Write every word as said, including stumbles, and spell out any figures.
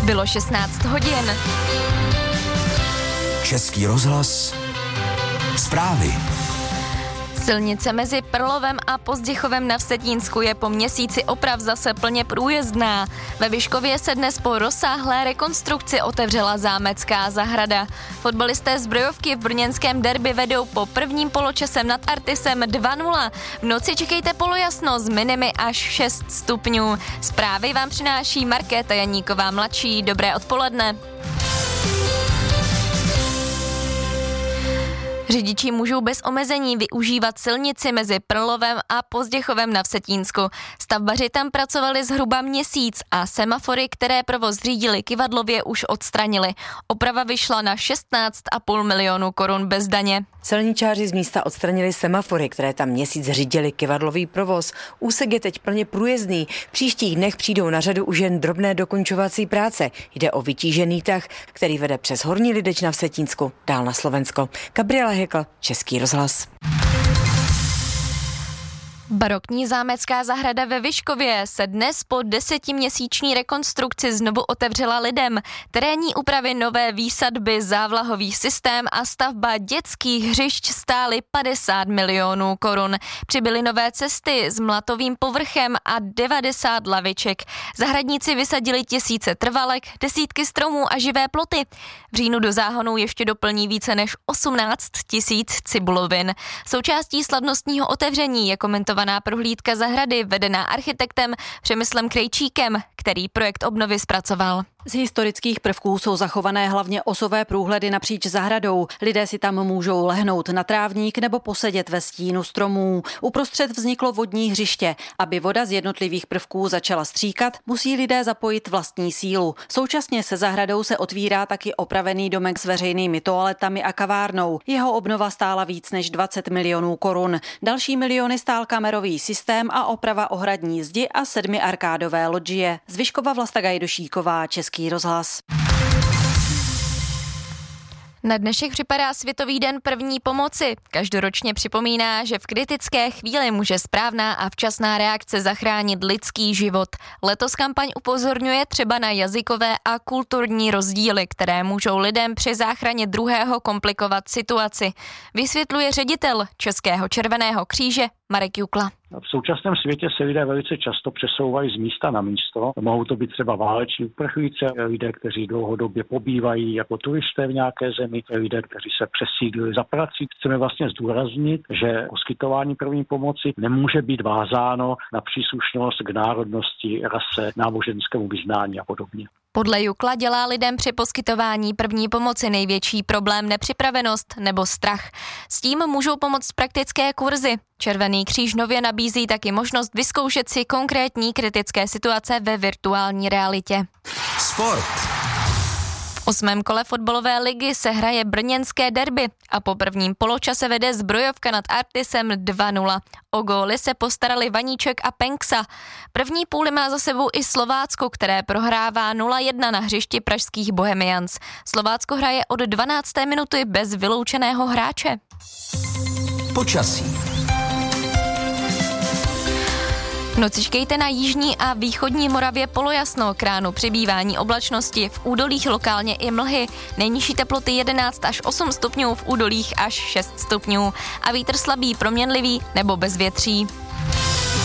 Bylo šestnáct hodin. Český rozhlas. Zprávy. Silnice mezi Prlovem a Pozděchovem na Vsetínsku je po měsíci oprav zase plně průjezdná. Ve Vyškově se dnes po rozsáhlé rekonstrukci otevřela zámecká zahrada. Fotbalisté Zbrojovky v brněnském derby vedou po prvním poločasem nad Artisem dva nula. V noci čekejte polojasno s minimy až šest stupňů. Zprávy vám přináší Markéta Janíková mladší. Dobré odpoledne. Řidiči můžou bez omezení využívat silnici mezi Prlovem a Pozděchovem na Vsetínsku. Stavbaři tam pracovali zhruba měsíc a semafory, které provoz řídili kyvadlově, už odstranili. Oprava vyšla na šestnáct a půl milionu korun bez daně. Silničáři z místa odstranili semafory, které tam měsíc řídili kyvadlový provoz. Úsek je teď plně průjezdný. V příštích dnech přijdou na řadu už jen drobné dokončovací práce. Jde o vytížený tah, který vede přes Horní Lideč na Vsetínsku, dál na Slovensko. Gabriela Hekl, Český rozhlas. Barokní zámecká zahrada ve Vyškově se dnes po desetiměsíční rekonstrukci znovu otevřela lidem. Terénní úpravy, nové výsadby, závlahový systém a stavba dětských hřišť stály padesát milionů korun. Přibyly nové cesty s mlatovým povrchem a devadesát laviček. Zahradníci vysadili tisíce trvalek, desítky stromů a živé ploty. V říjnu do záhonů ještě doplní více než osmnáct tisíc cibulovin. Součástí slavnostního otevření je komentovaná prohlídka zahrady vedená architektem Přemyslem Krejčíkem, který projekt obnovy zpracoval. Z historických prvků jsou zachované hlavně osové průhledy napříč zahradou. Lidé si tam můžou lehnout na trávník nebo posedět ve stínu stromů. Uprostřed vzniklo vodní hřiště. Aby voda z jednotlivých prvků začala stříkat, musí lidé zapojit vlastní sílu. Současně se zahradou se otvírá taky opravený domek s veřejnými toaletami a kavárnou. Jeho obnova stála víc než dvacet milionů korun. Další miliony stál kamerový systém a oprava ohradní zdi a sedmi arkádové lodžie. Z Vyškova Vlasta Gajdošíková, Český rozhlas. Na dnešek připadá Světový den první pomoci. Každoročně připomíná, že v kritické chvíli může správná a včasná reakce zachránit lidský život. Letos kampaň upozorňuje třeba na jazykové a kulturní rozdíly, které můžou lidem při záchraně druhého komplikovat situaci. Vysvětluje ředitel Českého červeného kříže Marek Jukla. V současném světě se lidé velice často přesouvají z místa na místo. Mohou to být třeba váleční uprchlíci, lidé, kteří dlouhodobě pobývají jako turisté v nějaké zemi, lidé, kteří se přesídlili za prací. Chceme vlastně zdůraznit, že poskytování první pomoci nemůže být vázáno na příslušnost k národnosti, rase, náboženskému vyznání a podobně. Podle Jukla dělá lidem při poskytování první pomoci největší problém nepřipravenost nebo strach. S tím můžou pomoct praktické kurzy. Červený kříž nově nabízí taky možnost vyzkoušet si konkrétní kritické situace ve virtuální realitě. Sport. V osmém kole fotbalové ligy se hraje brněnské derby a po prvním poločase vede Zbrojovka nad Artisem dva nula. O góly se postarali Vaníček a Penksa. První půli má za sebou i Slovácko, které prohrává nula jedna na hřišti pražských Bohemians. Slovácko hraje od dvanácté minuty bez vyloučeného hráče. Počasí. V noci čekejte na jižní a východní Moravě polojasno, k ránu přibývání oblačnosti, v údolích lokálně i mlhy. Nejnižší teploty jedenáct až osm stupňů, v údolích až šest stupňů a vítr slabý, proměnlivý nebo bez větří.